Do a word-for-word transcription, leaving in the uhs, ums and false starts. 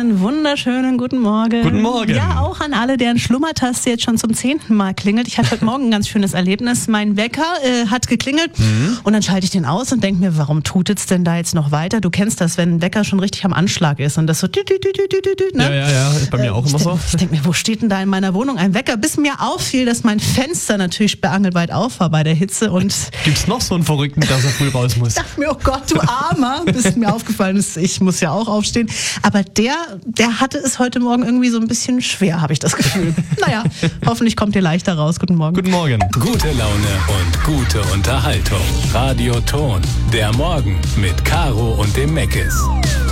Einen wunderschönen guten Morgen. Guten Morgen. Ja, auch an alle, deren Schlummertaste jetzt schon zum zehnten Mal klingelt. Ich hatte heute Morgen ein ganz schönes Erlebnis. Mein Wecker äh, hat geklingelt mhm. und dann schalte ich den aus und denke mir, warum tutet's denn da jetzt noch weiter? Du kennst das, wenn ein Wecker schon richtig am Anschlag ist und das so... Tü, tü, tü, tü, tü, tü, ne? Ja, ja, ja, ist bei mir äh, auch immer ich so. Denk, ich denke mir, wo steht denn da in meiner Wohnung ein Wecker? Bis mir auffiel, dass mein Fenster natürlich beangelweit auf war bei der Hitze. Und gibt's noch so einen Verrückten, dass er früh raus muss? Ich dachte mir, oh Gott, du Armer, bis mir aufgefallen ist, ich muss ja auch aufstehen. Aber der, der hatte es heute Morgen irgendwie so ein bisschen schwer, habe ich das Gefühl. Naja, hoffentlich kommt ihr leichter raus. Guten Morgen. Guten Morgen. Gute Laune und gute Unterhaltung. Radio Ton. Der Morgen mit Caro und dem Meckes.